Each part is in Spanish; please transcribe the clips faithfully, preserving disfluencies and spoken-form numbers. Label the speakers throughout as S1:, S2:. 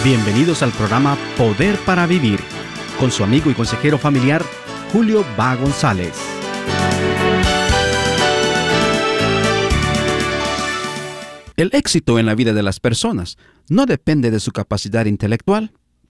S1: Bienvenidos al programa Poder para Vivir, con su amigo y consejero familiar, Julio Va González. El éxito en la vida de las personas no depende de su capacidad intelectual,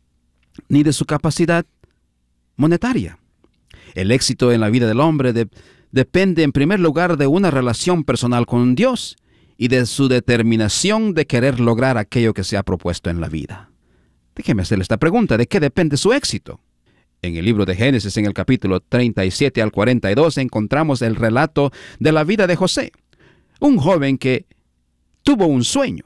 S1: ni de su capacidad monetaria. El éxito en la vida del hombre de, depende en primer lugar de una relación personal con Dios y de su determinación de querer lograr aquello que se ha propuesto en la vida. Déjeme hacerle esta pregunta: ¿de qué depende su éxito? En el libro de Génesis, en el capítulo treinta y siete al cuarenta y dos, encontramos el relato de la vida de José, un joven que tuvo un sueño.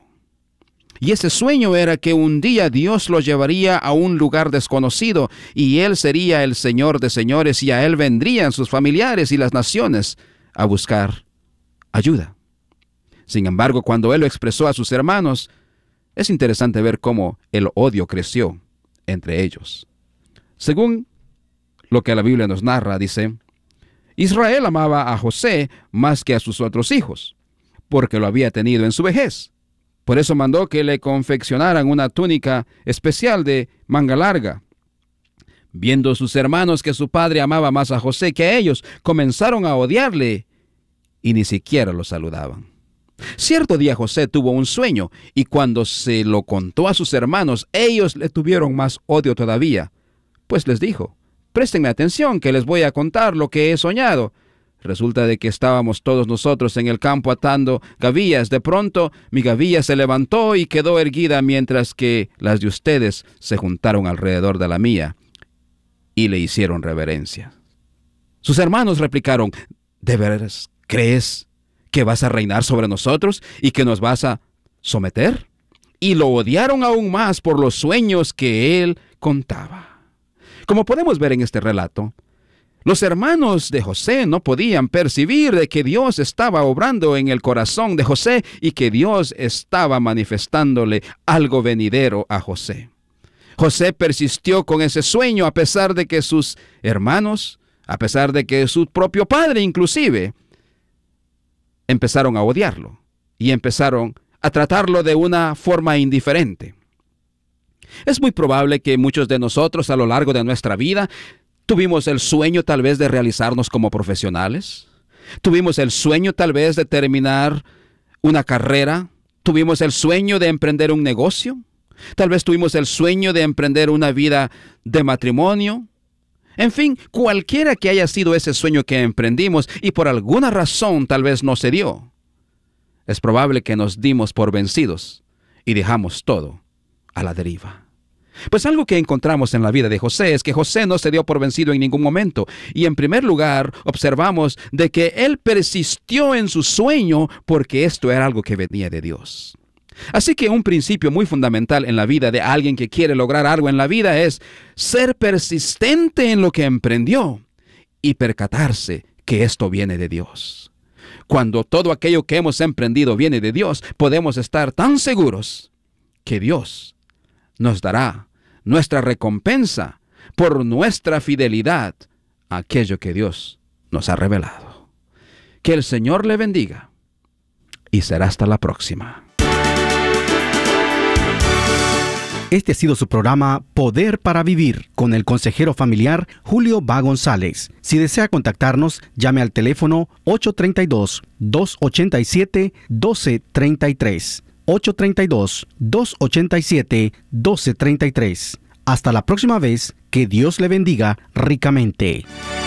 S1: Y ese sueño era que un día Dios lo llevaría a un lugar desconocido y él sería el Señor de señores, y a él vendrían sus familiares y las naciones a buscar ayuda. Sin embargo, cuando él lo expresó a sus hermanos, es interesante ver cómo el odio creció entre ellos. Según lo que la Biblia nos narra, dice: Israel amaba a José más que a sus otros hijos, porque lo había tenido en su vejez. Por eso mandó que le confeccionaran una túnica especial de manga larga. Viendo sus hermanos que su padre amaba más a José que a ellos, comenzaron a odiarle y ni siquiera lo saludaban. Cierto día José tuvo un sueño, y cuando se lo contó a sus hermanos, ellos le tuvieron más odio todavía. Pues les dijo: préstenme atención, que les voy a contar lo que he soñado. Resulta de que estábamos todos nosotros en el campo atando gavillas. De pronto mi gavilla se levantó y quedó erguida, mientras que las de ustedes se juntaron alrededor de la mía y le hicieron reverencia. Sus hermanos replicaron: ¿de veras crees que vas a reinar sobre nosotros y que nos vas a someter? Y lo odiaron aún más por los sueños que él contaba. Como podemos ver en este relato, los hermanos de José no podían percibir de que Dios estaba obrando en el corazón de José y que Dios estaba manifestándole algo venidero a José. José persistió con ese sueño a pesar de que sus hermanos, a pesar de que su propio padre inclusive, empezaron a odiarlo y empezaron a tratarlo de una forma indiferente. Es muy probable que muchos de nosotros a lo largo de nuestra vida tuvimos el sueño tal vez de realizarnos como profesionales. Tuvimos el sueño tal vez de terminar una carrera. Tuvimos el sueño de emprender un negocio. Tal vez tuvimos el sueño de emprender una vida de matrimonio. En fin, cualquiera que haya sido ese sueño que emprendimos y por alguna razón tal vez no se dio, es probable que nos dimos por vencidos y dejamos todo a la deriva. Pues algo que encontramos en la vida de José es que José no se dio por vencido en ningún momento. Y en primer lugar, observamos de que él persistió en su sueño porque esto era algo que venía de Dios. Así que un principio muy fundamental en la vida de alguien que quiere lograr algo en la vida es ser persistente en lo que emprendió y percatarse que esto viene de Dios. Cuando todo aquello que hemos emprendido viene de Dios, podemos estar tan seguros que Dios nos dará nuestra recompensa por nuestra fidelidad a aquello que Dios nos ha revelado. Que el Señor le bendiga y será hasta la próxima. Este ha sido su programa Poder para Vivir con el consejero familiar Julio Va González. Si desea contactarnos, llame al teléfono ocho tres dos, dos ocho siete, uno dos tres tres. ocho tres dos, dos ocho siete, uno dos tres tres. Hasta la próxima vez, que Dios le bendiga ricamente.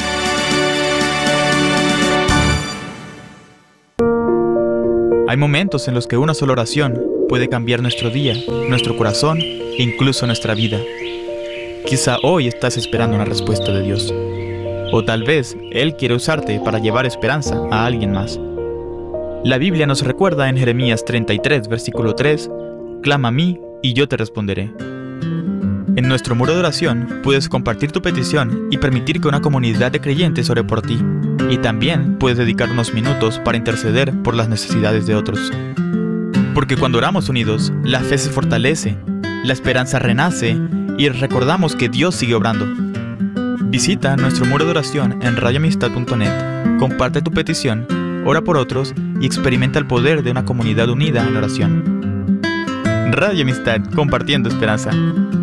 S2: Hay momentos en los que una sola oración puede cambiar nuestro día, nuestro corazón e incluso nuestra vida. Quizá hoy estás esperando una respuesta de Dios. O tal vez Él quiere usarte para llevar esperanza a alguien más. La Biblia nos recuerda en Jeremías treinta y tres, versículo tres, «Clama a mí y yo te responderé». En nuestro muro de oración puedes compartir tu petición y permitir que una comunidad de creyentes ore por ti. Y también puedes dedicar unos minutos para interceder por las necesidades de otros. Porque cuando oramos unidos, la fe se fortalece, la esperanza renace y recordamos que Dios sigue obrando. Visita nuestro muro de oración en radio amistad punto net, comparte tu petición, ora por otros y experimenta el poder de una comunidad unida en oración. Radio Amistad, compartiendo esperanza.